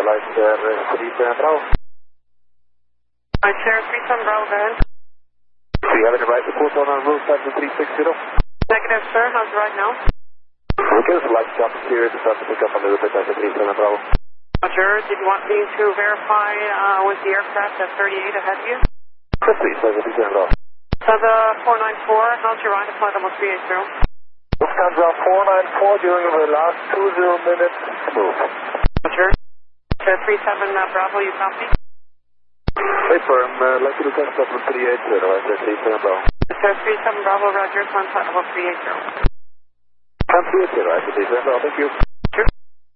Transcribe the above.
Light Air 37 Bravo. Light Air 37 Bravo, go ahead. Do you have any right report on our route type 360? Negative, sir. How's the ride now? Okay, so light jump here to start to pick up a little bit at the 37 Bravo. Roger. Did you want me to verify with the aircraft at 38 ahead of you? Yes, please, 37 Bravo. So the 494, how's your ride? Flight level 380. Lufthansa 494 during the last 20 minutes move. Roger. 37 Bravo, you copy? Hey, firm, like to do test level 380, right there, 37 Bravo. 37 Bravo, Roger. Flight level 380. 380, right, 37 Bravo, thank you.